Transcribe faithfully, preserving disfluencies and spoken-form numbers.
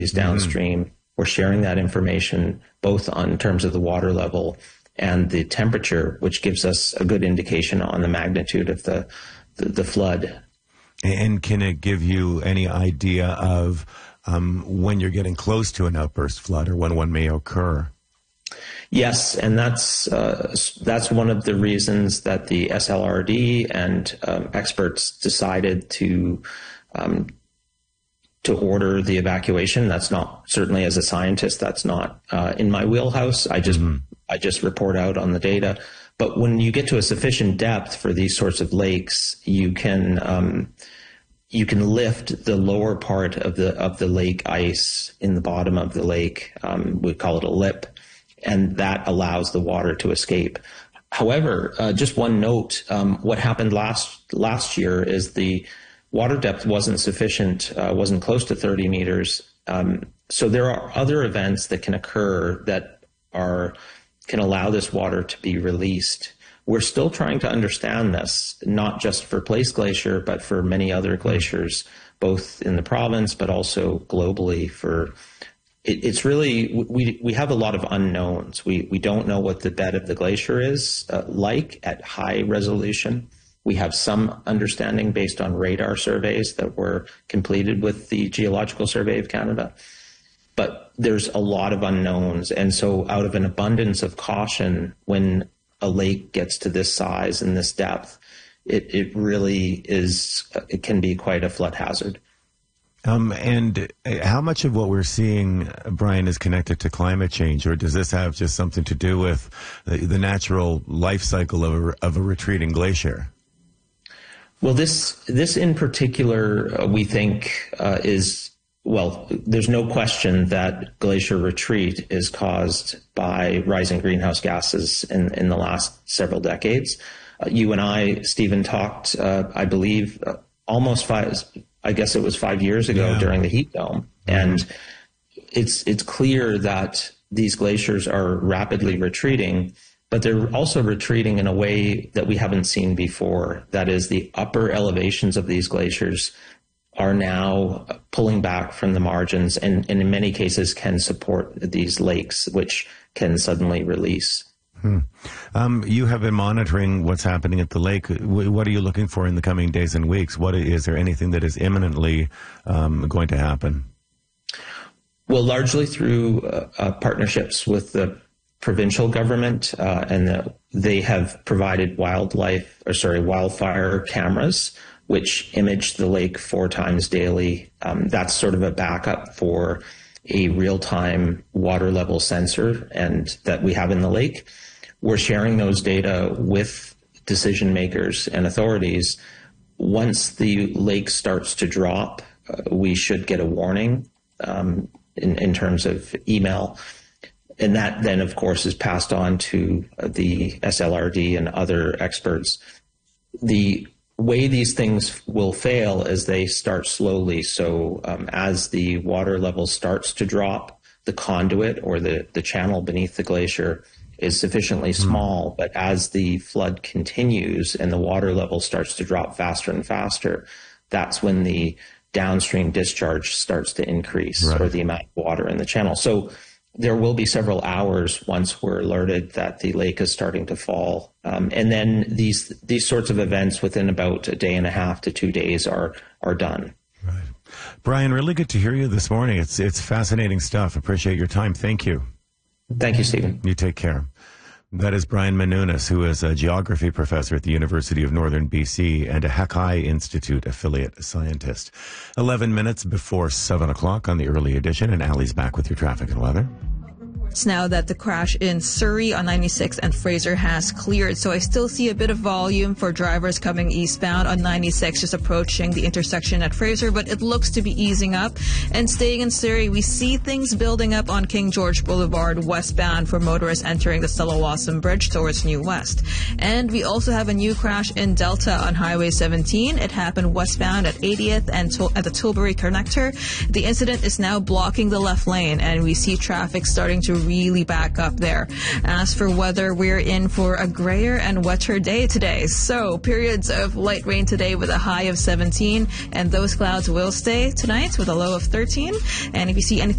downstream. Mm. We're sharing that information both on terms of the water level and the temperature, which gives us a good indication on the magnitude of the, the, the flood. And can it give you any idea of um, when you're getting close to an outburst flood or when one may occur? Yes, and that's uh, that's one of the reasons that the S L R D and um, experts decided to um, to order the evacuation. That's not, certainly as a scientist, that's not uh, in my wheelhouse. I just mm-hmm. I just report out on the data. But when you get to a sufficient depth for these sorts of lakes, you can um, you can lift the lower part of the of the lake ice in the bottom of the lake. Um, we call it a lip. And that allows the water to escape. However, uh, just one note, um, what happened last last year is the water depth wasn't sufficient, uh, wasn't close to thirty meters. Um, so there are other events that can occur that are can allow this water to be released. We're still trying to understand this, not just for Place Glacier, but for many other glaciers, both in the province, but also globally for It, it's really, we we have a lot of unknowns. We we don't know what the bed of the glacier is uh, like at high resolution. We have some understanding based on radar surveys that were completed with the Geological Survey of Canada. But there's a lot of unknowns. And so out of an abundance of caution, when a lake gets to this size and this depth, it, it really is, it can be quite a flood hazard. Um, and how much of what we're seeing, Brian, is connected to climate change, or does this have just something to do with the, the natural life cycle of a, of a retreating glacier? Well, this this in particular, uh, we think uh, is, well, there's no question that glacier retreat is caused by rising greenhouse gases in, in the last several decades. Uh, you and I, Stephen, talked, uh, I believe, uh, almost five... I guess it was five years ago yeah. during the heat dome. Mm-hmm. And it's it's clear that these glaciers are rapidly retreating, but they're also retreating in a way that we haven't seen before. That is, the upper elevations of these glaciers are now pulling back from the margins and, and in many cases can support these lakes, which can suddenly release. Hmm. Um, you have been monitoring what's happening at the lake. What are you looking for in the coming days and weeks? What is there anything that is imminently um, going to happen? Well, largely through uh, uh, partnerships with the provincial government, uh, and the, they have provided wildlife, or sorry, wildfire cameras, which image the lake four times daily. Um, that's sort of a backup for a real-time water level sensor, and that we have in the lake. We're sharing those data with decision makers and authorities. Once the lake starts to drop, uh, we should get a warning um, in, in terms of email. And that then, of course, is passed on to the S L R D and other experts. The way these things will fail is they start slowly. So um, as the water level starts to drop, the conduit or the, the channel beneath the glacier is sufficiently small, mm. but as the flood continues and the water level starts to drop faster and faster, that's when the downstream discharge starts to increase, right, or the amount of water in the channel. So there will be several hours once we're alerted that the lake is starting to fall. Um, and then these these sorts of events within about a day and a half to two days are are done. Right. Brian, really good to hear you this morning. It's it's fascinating stuff. Appreciate your time. Thank you. Thank you, Stephen. You take care. That is Brian Menounos, who is a geography professor at the University of Northern B C and a Hakai Institute affiliate scientist. eleven minutes before seven o'clock on the early edition, and Allie's back with your traffic and weather. It's now that the crash in Surrey on ninety-six and Fraser has cleared, so I still see a bit of volume for drivers coming eastbound on ninety-six, just approaching the intersection at Fraser, but it looks to be easing up. And staying in Surrey, we see things building up on King George Boulevard westbound for motorists entering the Stellawasam Bridge towards New West. And we also have a new crash in Delta on Highway seventeen. It happened westbound at eightieth and to- at the Tilbury connector. The incident is now blocking the left lane, and we see traffic starting to really back up there. As for weather, we're in for a grayer and wetter day today. So periods of light rain today with a high of seventeen, and those clouds will stay tonight with a low of thirteen. And if you see anything